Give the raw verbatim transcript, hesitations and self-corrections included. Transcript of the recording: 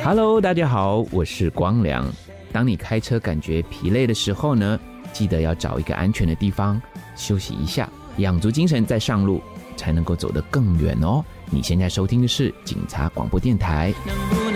Hello， 大家好，我是光良。当你开车感觉疲累的时候呢，记得要找一个安全的地方休息一下，养足精神再上路，才能够走得更远哦。你现在收听的是警察广播电台。能不能